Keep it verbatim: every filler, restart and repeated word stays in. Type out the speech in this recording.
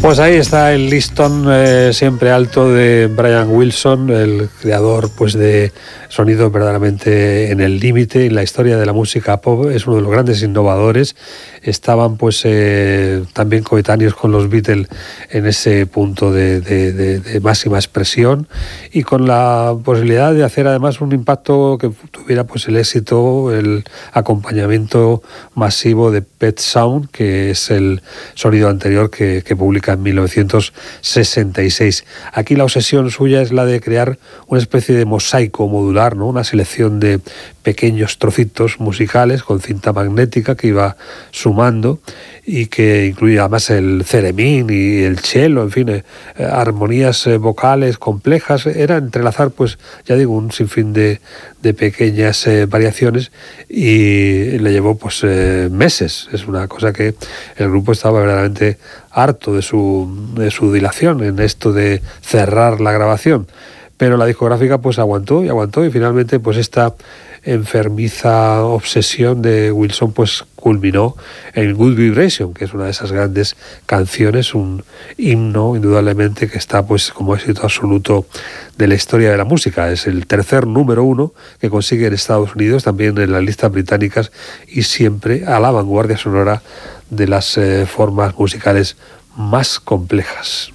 Pues ahí está el listón eh, siempre alto de Brian Wilson, el creador pues de sonidos verdaderamente en el límite en la historia de la música pop. Es uno de los grandes innovadores. Estaban pues eh, también coetáneos con los Beatles en ese punto de, de, de, de máxima expresión, y con la posibilidad de hacer además un impacto que tuviera pues el éxito, el acompañamiento masivo de Pet Sound, que es el sonido anterior que, que publica en mil novecientos sesenta y seis. Aquí la obsesión suya es la de crear una especie de mosaico modular, ¿no? Una selección de pequeños trocitos musicales con cinta magnética que iba sumando y que incluye además el ceremín y el cello, en fin, eh, armonías eh, vocales complejas. Era entrelazar, pues ya digo, un sinfín de, de pequeñas eh, variaciones, y le llevó pues eh, meses. Es una cosa que el grupo estaba verdaderamente harto de su, de su dilación en esto de cerrar la grabación, pero la discográfica pues aguantó y aguantó, y finalmente pues esta enfermiza obsesión de Wilson pues culminó en Good Vibration, que es una de esas grandes canciones, un himno indudablemente que está pues como éxito absoluto de la historia de la música. Es el tercer número uno que consigue en Estados Unidos, también en las listas británicas, y siempre a la vanguardia sonora de las eh, formas musicales más complejas.